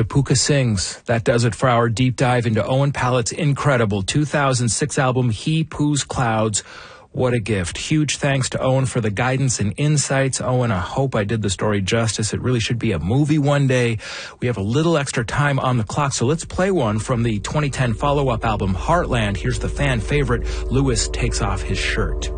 Puka Sings. That does it for our deep dive into Owen Pallett's incredible 2006 album, He Poos Clouds. What a gift. Huge thanks to Owen for the guidance and insights. Owen, I hope I did the story justice. It really should be a movie one day. We have a little extra time on the clock, so let's play one from the 2010 follow-up album, Heartland. Here's the fan favorite, Lewis Takes Off His Shirt.